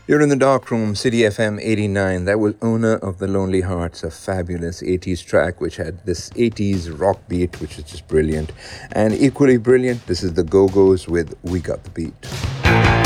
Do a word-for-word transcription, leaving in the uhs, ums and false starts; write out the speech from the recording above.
You're in the dark room, City F M eighty-nine. That was Owner of the Lonely Hearts, a fabulous eighties track which had this eighties rock beat, which is just brilliant. And equally brilliant, this is the Go-Go's with We Got the Beat.